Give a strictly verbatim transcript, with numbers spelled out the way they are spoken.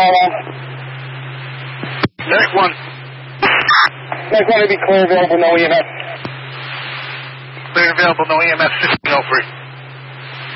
Apollo. Next one. Next one to be clear available, no E M S. Clear available, no E M S, fifteen oh three.